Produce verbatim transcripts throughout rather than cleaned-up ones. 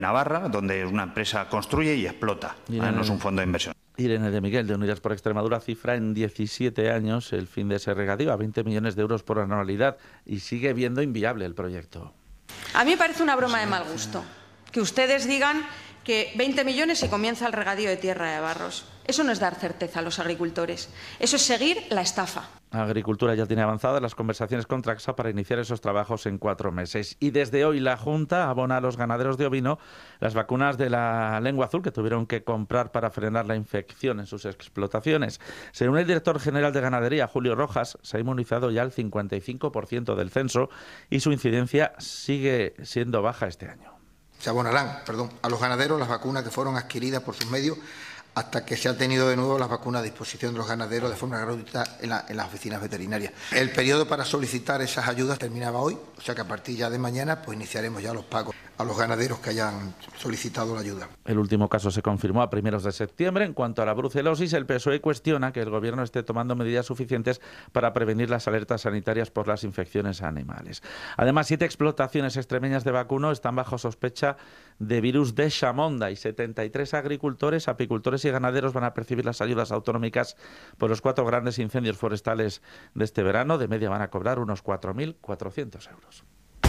Navarra, donde una empresa construye y explota, Irene, no es un fondo de inversión. Irene de Miguel, de Unidas por Extremadura, cifra en diecisiete años el fin de ese regadío a veinte millones de euros por anualidad y sigue viendo inviable el proyecto. A mí me parece una broma de mal gusto que ustedes digan que veinte millones y comienza el regadío de Tierra de Barros. Eso no es dar certeza a los agricultores, eso es seguir la estafa. Agricultura ya tiene avanzadas las conversaciones con Traxa para iniciar esos trabajos en cuatro meses. Y desde hoy la Junta abona a los ganaderos de ovino las vacunas de la lengua azul que tuvieron que comprar para frenar la infección en sus explotaciones. Según el director general de Ganadería, Julio Rojas, se ha inmunizado ya el cincuenta y cinco por ciento del censo y su incidencia sigue siendo baja este año. Se abonarán, perdón, a los ganaderos las vacunas que fueron adquiridas por sus medios hasta que se han tenido de nuevo las vacunas a disposición de los ganaderos de forma gratuita en, la, en las oficinas veterinarias. El periodo para solicitar esas ayudas terminaba hoy, o sea que a partir ya de mañana pues iniciaremos ya los pagos a los ganaderos que hayan solicitado la ayuda. El último caso se confirmó a primeros de septiembre. En cuanto a la brucelosis, el P S O E cuestiona que el Gobierno esté tomando medidas suficientes para prevenir las alertas sanitarias por las infecciones a animales. Además, siete explotaciones extremeñas de vacuno están bajo sospecha de virus de Chamonda y setenta y tres agricultores, apicultores y ganaderos van a percibir las ayudas autonómicas por los cuatro grandes incendios forestales de este verano. De media van a cobrar unos cuatro mil cuatrocientos euros.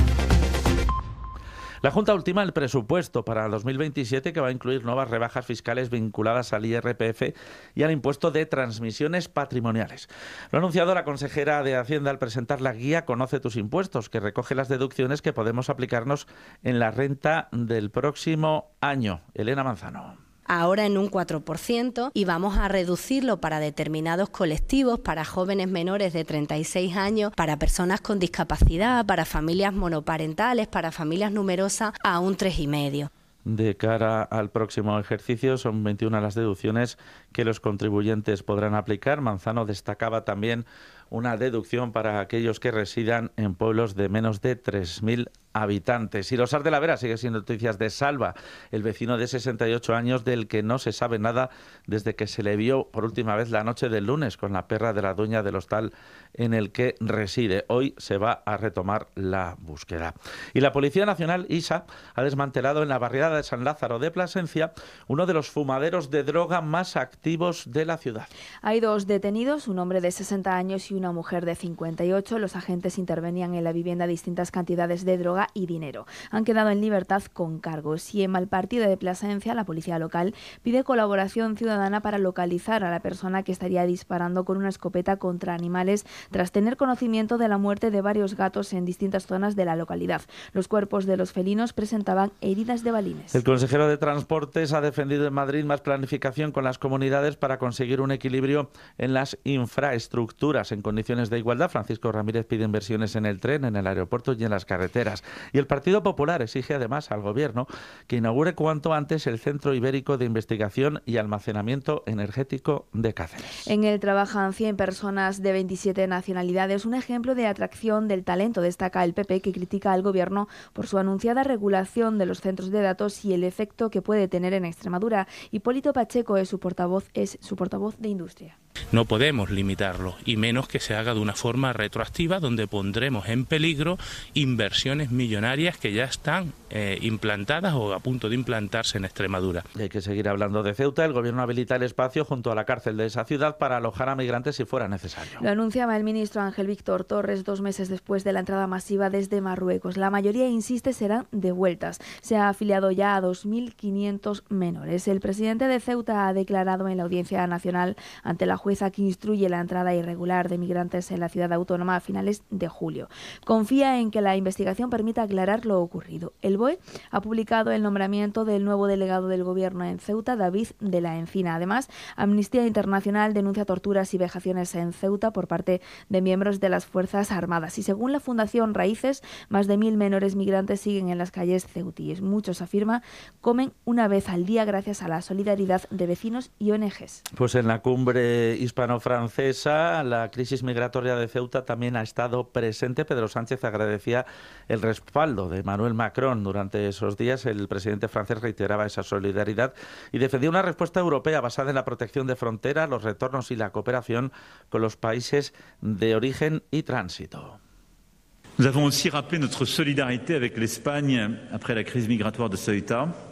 La Junta ultima el presupuesto para dos mil veintisiete, que va a incluir nuevas rebajas fiscales vinculadas al I R P F y al impuesto de transmisiones patrimoniales. Lo ha anunciado la consejera de Hacienda al presentar la guía Conoce tus impuestos, que recoge las deducciones que podemos aplicarnos en la renta del próximo año. Elena Manzano. Ahora en un cuatro por ciento y vamos a reducirlo para determinados colectivos, para jóvenes menores de treinta y seis años, para personas con discapacidad, para familias monoparentales, para familias numerosas, a un tres coma cinco. De cara al próximo ejercicio son veintiuna las deducciones que los contribuyentes podrán aplicar. Manzano destacaba también una deducción para aquellos que residan en pueblos de menos de tres mil habitantes. Y Losar de la Vera sigue siendo noticias de Salva, el vecino de sesenta y ocho años del que no se sabe nada desde que se le vio por última vez la noche del lunes con la perra de la dueña del hostal en el que reside. Hoy se va a retomar la búsqueda. Y la Policía Nacional, I S A, ha desmantelado en la barriada de San Lázaro de Plasencia uno de los fumaderos de droga más activos de la ciudad. Hay dos detenidos, un hombre de sesenta años y una mujer de cincuenta y ocho. Los agentes intervenían en la vivienda distintas cantidades de droga y dinero. Han quedado en libertad con cargos. Y en Malpartida de Plasencia, la policía local pide colaboración ciudadana para localizar a la persona que estaría disparando con una escopeta contra animales tras tener conocimiento de la muerte de varios gatos en distintas zonas de la localidad. Los cuerpos de los felinos presentaban heridas de balines. El consejero de Transportes ha defendido en Madrid más planificación con las comunidades para conseguir un equilibrio en las infraestructuras en condiciones de igualdad. Francisco Ramírez pide inversiones en el tren, en el aeropuerto y en las carreteras. Y el Partido Popular exige además al Gobierno que inaugure cuanto antes el Centro Ibérico de Investigación y Almacenamiento Energético de Cáceres. En él trabajan cien personas de veintisiete nacionalidades, un ejemplo de atracción del talento, destaca el P P, que critica al Gobierno por su anunciada regulación de los centros de datos y el efecto que puede tener en Extremadura. Hipólito Pacheco es su portavoz, es su portavoz de Industria. No podemos limitarlo, y menos que se haga de una forma retroactiva, donde pondremos en peligro inversiones millonarias que ya están eh, implantadas o a punto de implantarse en Extremadura. Y hay que seguir hablando de Ceuta. El Gobierno habilita el espacio junto a la cárcel de esa ciudad para alojar a migrantes si fuera necesario. Lo anunciaba el ministro Ángel Víctor Torres dos meses después de la entrada masiva desde Marruecos. La mayoría, insiste, serán devueltas. Se ha afiliado ya a dos mil quinientos menores. El presidente de Ceuta ha declarado en la Audiencia Nacional ante la jueza que instruye la entrada irregular de migrantes en la ciudad autónoma a finales de julio. Confía en que la investigación permita aclarar lo ocurrido. El B O E ha publicado el nombramiento del nuevo delegado del Gobierno en Ceuta, David de la Encina. Además, Amnistía Internacional denuncia torturas y vejaciones en Ceuta por parte de miembros de las Fuerzas Armadas. Y según la Fundación Raíces, más de mil menores migrantes siguen en las calles ceutíes. Muchos, afirma, comen una vez al día gracias a la solidaridad de vecinos y O N Ges. Pues en la cumbre hispano-francesa, la crisis migratoria de Ceuta también ha estado presente. Pedro Sánchez agradecía el respaldo de Emmanuel Macron. Durante esos días, el presidente francés reiteraba esa solidaridad y defendía una respuesta europea basada en la protección de fronteras, los retornos y la cooperación con los países de origen y tránsito. Nous avons aussi rappelé notre solidarité avec l'Espagne après la crise migratoire de Ceuta.